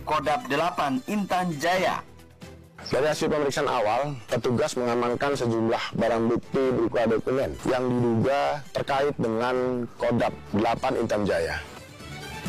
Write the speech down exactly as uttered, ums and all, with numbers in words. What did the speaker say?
Kodam delapan Intan Jaya. Dari hasil pemeriksaan awal, petugas mengamankan sejumlah barang bukti berupa dokumen yang diduga terkait dengan Kodam delapan Intan Jaya.